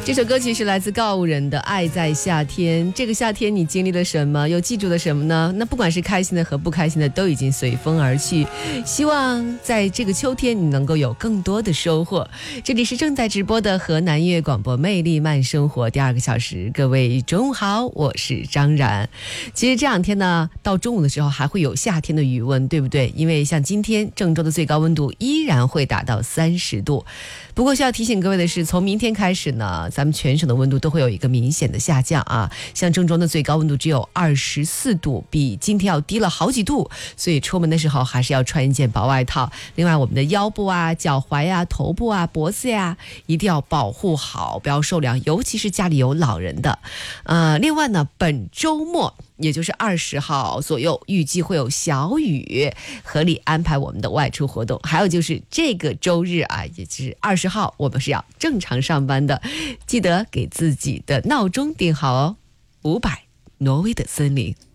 这首歌曲是来自告五人的《爱在夏天》。这个夏天你经历了什么？又记住了什么呢？那不管是开心的和不开心的，都已经随风而去。希望在这个秋天你能够有更多的收获。这里是正在直播的河南音乐广播魅力慢生活第2个小时，各位中午好，我是张然。其实这两天呢，到中午的时候还会有夏天的余温，对不对？因为像今天郑州的最高温度依然会达到30度。不过需要提醒各位的是，从明天开始呢，咱们全省的温度都会有一个明显的下降啊。像郑州的最高温度只有24度，比今天要低了好几度，所以出门的时候还是要穿一件薄外套。另外我们的腰部啊、脚踝啊、头部啊、脖子呀，一定要保护好，不要受凉，尤其是家里有老人的。另外呢，本周末也就是20号左右，预计会有小雨，合理安排我们的外出活动。还有就是这个周日啊，也就是20号，我们是要正常上班的，记得给自己的闹钟定好哦。伍佰，挪威的森林。